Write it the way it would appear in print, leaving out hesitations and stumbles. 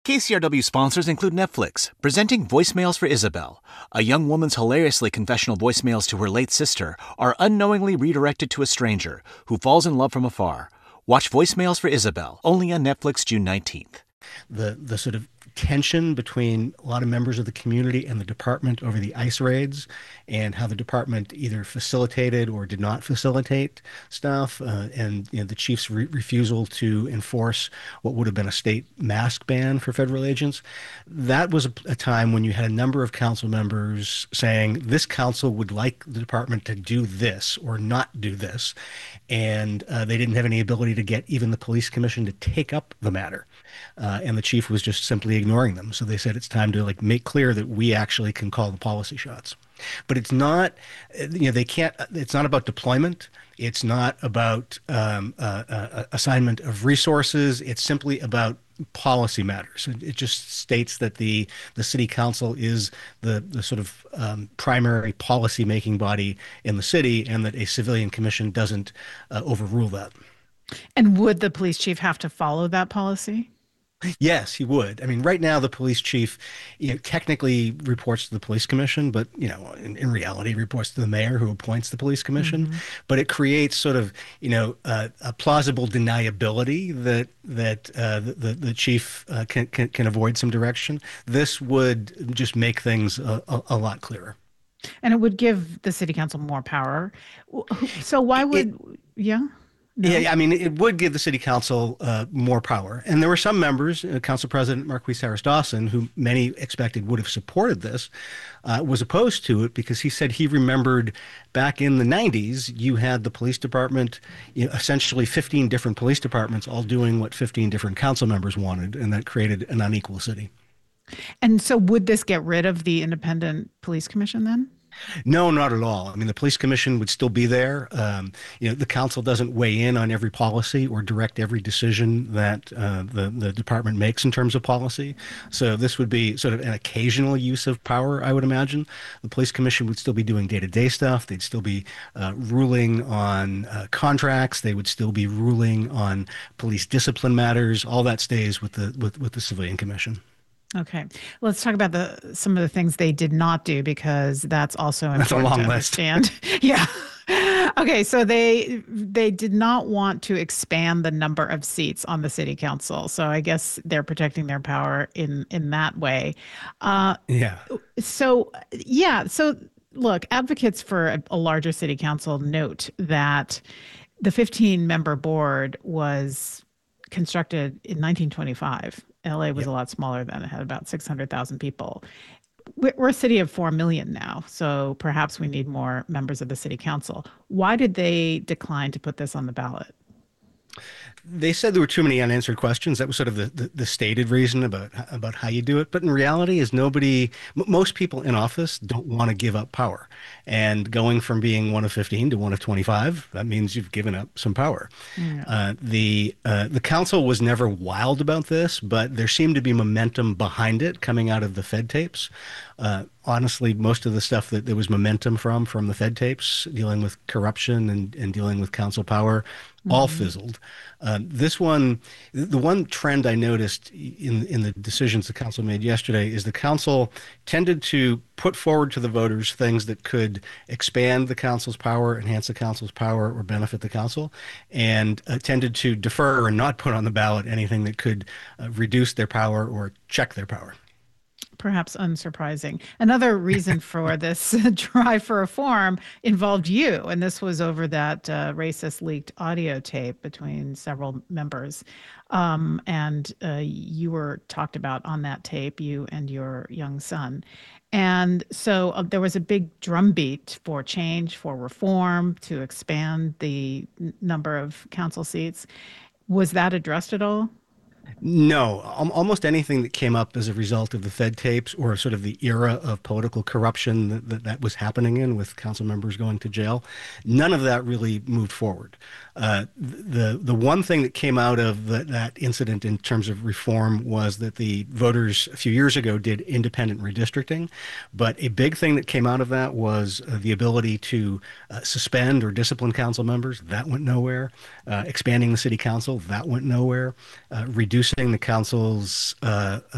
KCRW sponsors include Netflix, presenting Voicemails for Isabel. A young woman's hilariously confessional voicemails to her late sister are unknowingly redirected to a stranger who falls in love from afar. Watch Voicemails for Isabel, only on Netflix June 19th. The sort of tension between a lot of members of the community and the department over the ICE raids, and how the department either facilitated or did not facilitate stuff, and the chief's refusal to enforce what would have been a state mask ban for federal agents. That was a time when you had a number of council members saying this council would like the department to do this or not do this, and they didn't have any ability to get even the police commission to take up the matter. And the chief was just simply ignoring them. So they said it's time to make clear that we actually can call the policy shots. But it's not, they can't, it's not about deployment. It's not about assignment of resources. It's simply about policy matters. It just states that the city council is the sort of primary policy making body in the city, and that a civilian commission doesn't overrule that. And would the police chief have to follow that policy? Yes, he would. I mean, right now the police chief, technically reports to the police commission, but in reality reports to the mayor, who appoints the police commission. Mm-hmm. But it creates sort of a plausible deniability that the chief can avoid some direction. This would just make things a lot clearer. And it would give the city council more power. So why would No. Yeah, I mean, it would give the city council more power. And there were some members, Council President Marqueece Harris Dawson, who many expected would have supported this, was opposed to it because he said he remembered back in the 90s, you had the police department, essentially 15 different police departments all doing what 15 different council members wanted, and that created an unequal city. And so would this get rid of the independent police commission then? No, not at all. I mean, the police commission would still be there. The council doesn't weigh in on every policy or direct every decision that the department makes in terms of policy. So this would be sort of an occasional use of power, I would imagine. The police commission would still be doing day-to-day stuff. They'd still be ruling on contracts. They would still be ruling on police discipline matters. All that stays with the civilian commission. Okay, let's talk about some of the things they did not do, because that's also important. That's a long to list. Understand. Yeah. Okay, so they did not want to expand the number of seats on the city council. So I guess they're protecting their power in that way. Yeah. So look, advocates for a larger city council note that the 15-member board was constructed in 1925. LA was a lot smaller then. It had about 600,000 people. We're a city of 4 million now, so perhaps we need more members of the city council. Why did they decline to put this on the ballot? They said there were too many unanswered questions. That was sort of the stated reason about how you do it. But in reality, most people in office don't want to give up power. And going from being one of 15 to one of 25, that means you've given up some power. Yeah. The council was never wild about this, but there seemed to be momentum behind it coming out of the Fed tapes. Honestly, most of the stuff that there was momentum from the Fed tapes, dealing with corruption and dealing with council power, all fizzled. The one trend I noticed in the decisions the council made yesterday is the council tended to put forward to the voters things that could expand the council's power, enhance the council's power, or benefit the council, and tended to defer or not put on the ballot anything that could reduce their power or check their power. Perhaps unsurprising. Another reason for this drive for reform involved you, and this was over that racist leaked audio tape between several members. And you were talked about on that tape, you and your young son. And so there was a big drumbeat for change, for reform, to expand the number of council seats. Was that addressed at all? No, almost anything that came up as a result of the Fed tapes or sort of the era of political corruption that was happening in, with council members going to jail, none of that really moved forward. The one thing that came out of that incident in terms of reform was that the voters a few years ago did independent redistricting, but a big thing that came out of that was the ability to suspend or discipline council members. That went nowhere. Expanding the city council, that went nowhere. Reducing the council's